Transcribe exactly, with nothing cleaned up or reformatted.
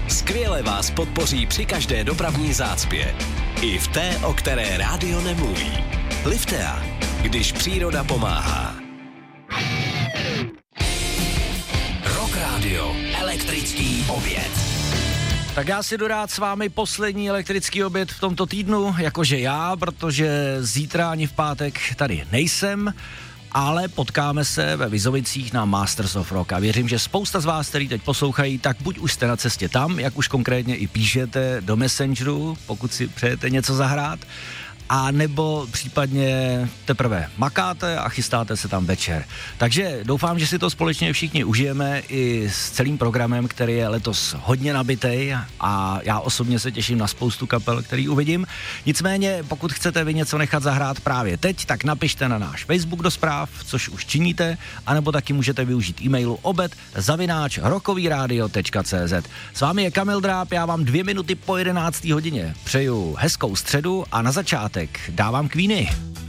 skvěle vás podpoří při každé dopravní zácpě. I v té, o které rádio nemluví. Liftea, když příroda pomáhá. Rock Radio, elektrický oběd. Tak já si jdu dát s vámi poslední elektrický oběd v tomto týdnu, jakože já, protože zítra ani v pátek tady nejsem, ale potkáme se ve Vizovicích na Masters of Rock a věřím, že spousta z vás, který teď poslouchají, tak buď už jste na cestě tam, jak už konkrétně i píšete do Messengeru, pokud si přejete něco zahrát, a nebo případně teprve makáte a chystáte se tam večer. Takže doufám, že si to společně všichni užijeme i s celým programem, který je letos hodně nabitej a já osobně se těším na spoustu kapel, který uvidím. Nicméně, pokud chcete vy něco nechat zahrát právě teď, tak napište na náš Facebook do zpráv, což už činíte, anebo taky můžete využít e-mailu obed zavináč rockovyradio tečka cé zet. S vámi je Kamil Dráb, já vám dvě minuty po jedenácté hodině přeju hezkou středu a na začátek dávám Queeny.